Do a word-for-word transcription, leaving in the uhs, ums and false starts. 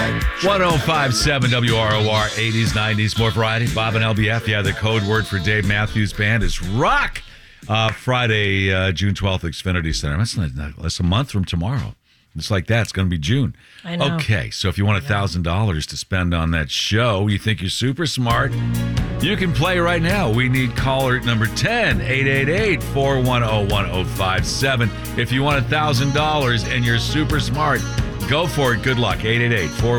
one oh five point seven W R O R, eighties, nineties, more variety. Bob and L B F, yeah, the code word for Dave Matthews Band is rock. Uh, Friday, uh, June twelfth, Xfinity Center. That's, not, that's a month from tomorrow. It's like that. It's going to be June. I know. Okay, so if you want one thousand dollars to spend on that show, you think you're super smart, you can play right now. We need caller number ten, eight eight eight, four one zero, one zero five seven. If you want one thousand dollars and you're super smart, go for it. Good luck. eight eight eight, four